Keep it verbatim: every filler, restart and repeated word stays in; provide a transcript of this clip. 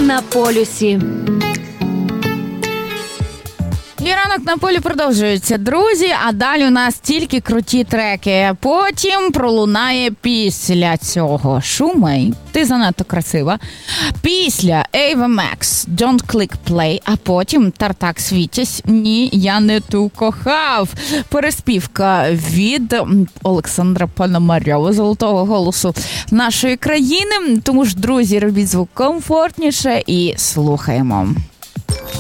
на полюсі. І ранок на полі продовжується, друзі, а далі у нас тільки круті треки. Потім пролунає після цього Шумей, ти занадто красива. Після Ava Max, Don't Click Play, а потім Тартак Світязь, ні, я не ту кохав. Переспівка від Олександра Пономарьова, золотого голосу нашої країни. Тому ж, друзі, робіть звук комфортніше і слухаємо.